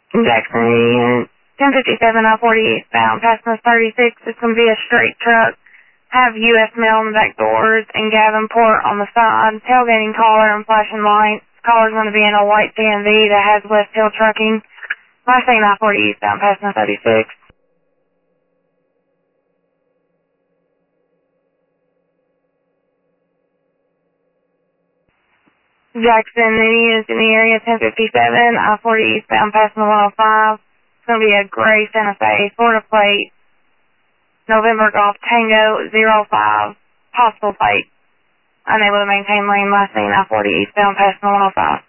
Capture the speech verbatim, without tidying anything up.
Jackson, Indiana. ten fifty-seven I forty eastbound, passing the thirty-six. It's going to be a straight truck. Have U S mail in the back doors and Davenport on the side. Tailgating caller and flashing lights. Caller's going to be in a white C M V that has West Hill Trucking. Last thing I forty eastbound, passing the thirty-six. Jackson, Indiana, in the area, ten fifty-seven I forty eastbound, passing the one oh five. It's going to be a gray Santa Fe, Florida plate, November Golf Tango zero five, possible plate. Unable to maintain lane, last thing I forty eastbound, passing the one oh five.